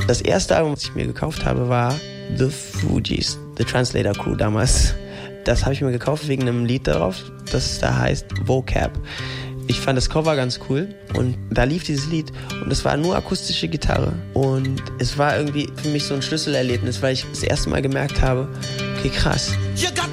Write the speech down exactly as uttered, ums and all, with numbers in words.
Das erste Album, was ich mir gekauft habe, war The Fugees, The Translator Crew damals. Das habe ich mir gekauft wegen einem Lied darauf, das da heißt Vocab. Ich fand das Cover ganz cool und da lief dieses Lied und es war nur akustische Gitarre. Und es war irgendwie für mich so ein Schlüsselerlebnis, weil ich das erste Mal gemerkt habe, okay, krass.